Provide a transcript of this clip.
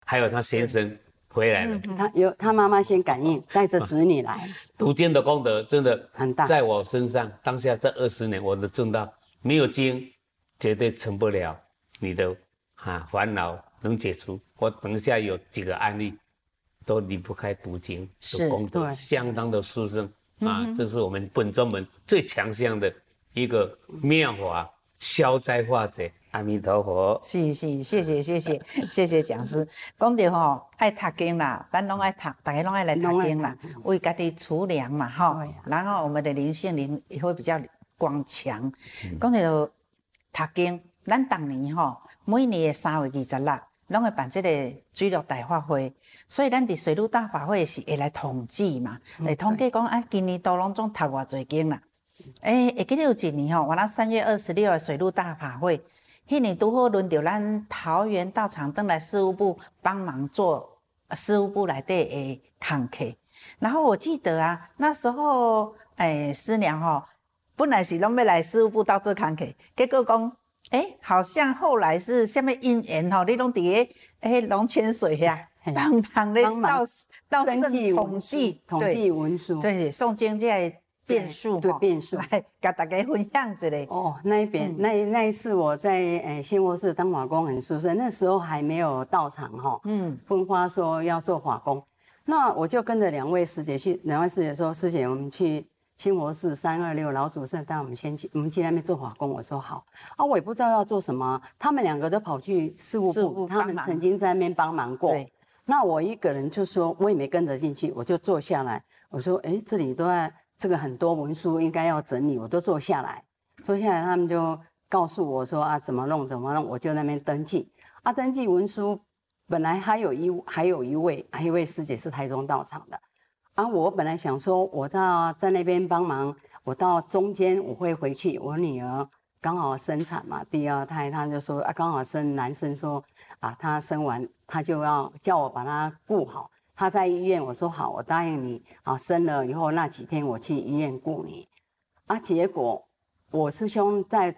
还有他先生回来了。 他妈妈先感应，带着子女来。 读经的功德真的很大， 在我身上，当下这20年，我都证到没有经，绝对成不了你的烦恼能解除。我等一下有几个案例，都离不开读经的功德，相当的殊胜这是我们本宗门最强项的一个妙法，消灾化解。阿弥陀佛。 是，谢谢讲师。讲到吼，爱读经啦，咱拢爱读，大家拢爱来读经啦，为家己储粮嘛，吼。然后我们的灵性也会比较光强。讲到读经，咱当年吼，每年的3月26，拢会办这个水陆大法会，所以咱伫水陆大法会是会来统计嘛，会统计讲今年都拢总读偌侪经啦。会记得有一年吼，我那3月26的水陆大法会。迄年拄好轮到咱桃园道场登来事务部帮忙做事务部内底的工课，然后我记得啊，那时候师娘本来是拢要来事务部到做工课，结果讲好像后来是什么因缘你拢伫个龙泉水呀帮忙咧到登记统计文书， 对诵经这变数对变数， 来跟大家分享一下。 那一边那一次我在新活寺当法工很舒适，那时候还没有到场分发说要做法工，那我就跟着两位师姐去，两位师姐说师姐我们去新活寺326老祖圣，带我们我们去那边做法工，我说好我也不知道要做什么，他们2个都跑去事务部，他们曾经在那边帮忙过，那我一个人就说我也没跟着进去，我就坐下来，我说这里都在。这个很多文书应该要整理，我都坐下来，他们就告诉我说怎么弄，我就那边登记登记文书。本来还有一位师姐是台中道场的我本来想说我在那边帮忙，我到中间我会回去，我女儿刚好生产嘛，第2胎，她就说刚好生男生，说她生完她就要叫我把她顾好。他在医院，我说好，我答应你生了以后那几天我去医院顾你结果我师兄在